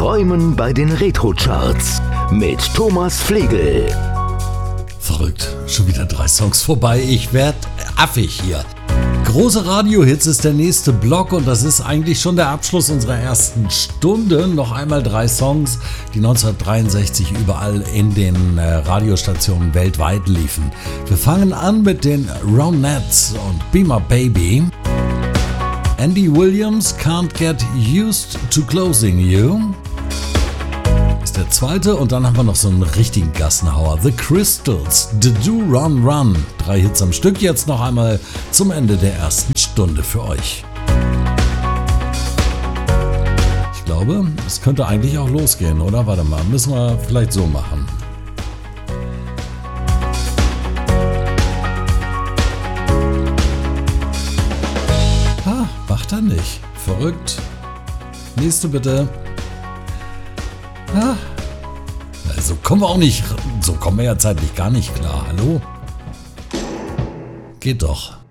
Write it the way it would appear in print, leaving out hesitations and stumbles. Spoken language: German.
Träumen bei den Retro-Charts mit Thomas Flegel. Verrückt, schon wieder 3 Songs vorbei. Ich werd affig hier. Große Radiohits ist der nächste Block und das ist eigentlich schon der Abschluss unserer ersten Stunde. Noch einmal 3 Songs, die 1963 überall in den Radiostationen weltweit liefen. Wir fangen an mit den Ronettes und Be My Baby. Andy Williams, Can't Get Used to Closing You. Ist der zweite und dann haben wir noch so einen richtigen Gassenhauer. The Crystals, The Do Run Run. 3 Hits am Stück, jetzt noch einmal zum Ende der ersten Stunde für euch. Ich glaube, es könnte eigentlich auch losgehen, oder? Warte mal, müssen wir vielleicht so machen. Macht er nicht. Verrückt. Nächste bitte. Also kommen wir auch nicht. So kommen wir ja zeitlich gar nicht klar. Hallo? Geht doch.